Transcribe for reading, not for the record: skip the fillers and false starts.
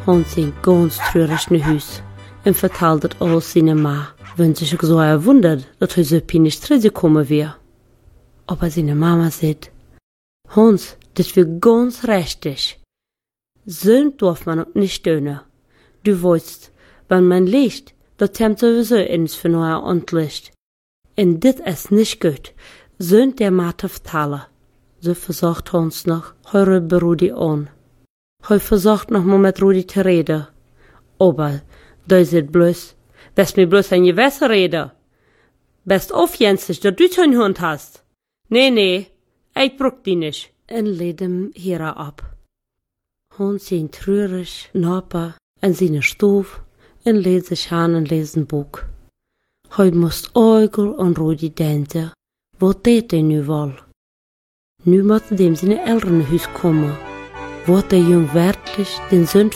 Hans zijn ganz treurig naar huis en vertelde het alles zijn ma, wenn sie sich so erwundert, dass er so nicht zurückgekommen wäre. Aber seine Mama sagt, Hans, das wird ganz richtig. So darf man auch nicht tun. Du weißt, wenn man liegt, das kommt sowieso ins für neuer Antlicht. Und das ist nicht gut, so der Mathe vertellen. So versucht Hans noch, heure bei Rudi an. Heu versucht noch mal mit Rudi zu reden. Aber, da sagt bloß, best mir bloß ein Gewässer reden. Best aufjenstig, dass du schon Hund hast. Nee, ich brauch die nicht. Und lädt ihm hier ab. Hans sind traurig, Napa, in seine Stuf, und lädt sich an und lest ein Buch. Heu muss Eugel und Rudi denken, wo tät er nu wohl? Nu muss dem seine Eltern Haus kommen. Wird der Jung wirklich den Sohn